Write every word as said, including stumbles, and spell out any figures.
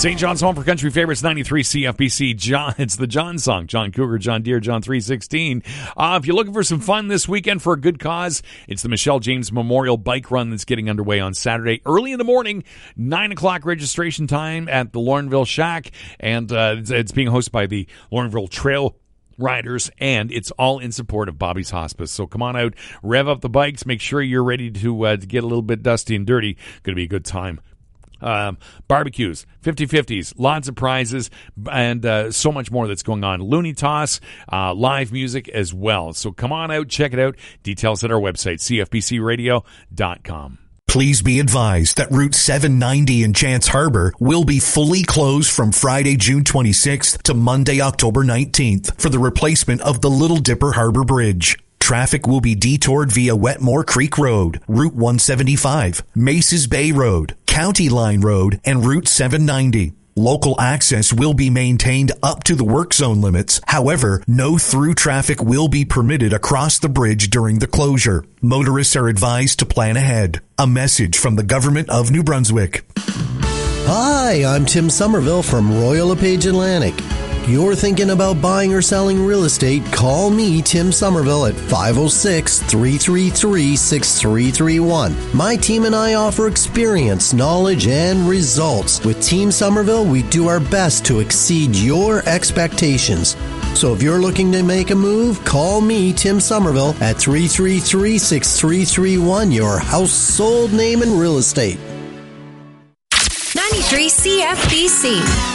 Saint John's home for country favorites, ninety-three C F B C. John, it's the John song. John Cougar, John Deere, John three sixteen. Uh, if you're looking for some fun this weekend for a good cause, it's the Michelle James Memorial Bike Run that's getting underway on Saturday early in the morning, nine o'clock registration time at the Laurinville Shack, and uh, it's, it's being hosted by the Laurinville Trail Riders, and it's all in support of Bobby's Hospice. So come on out, rev up the bikes, make sure you're ready to, uh, to get a little bit dusty and dirty. Going to be a good time. Um, barbecues, fifty-fifties, lots of prizes, and uh, so much more that's going on. Looney Toss, uh, live music as well. So come on out, check it out. Details at our website, c f b c radio dot com. Please be advised that Route seven ninety in Chance Harbor will be fully closed from Friday, June twenty-sixth to Monday, October nineteenth for the replacement of the Little Dipper Harbor Bridge. Traffic will be detoured via Wetmore Creek Road, Route one seventy-five, Maces Bay Road, County Line Road, and Route seven ninety. Local access will be maintained up to the work zone limits. However, no through traffic will be permitted across the bridge during the closure. Motorists are advised to plan ahead. A message from the Government of New Brunswick. Hi, I'm Tim Somerville from Royal LePage Atlantic. You're thinking about buying or selling real estate, call me, Tim Somerville, at five oh six, three three three, six three three one. My team and I offer experience, knowledge, and results. With Team Somerville, we do our best to exceed your expectations. So if you're looking to make a move, call me, Tim Somerville, at three three three, six three three one, your household name in real estate. ninety-three C F B C.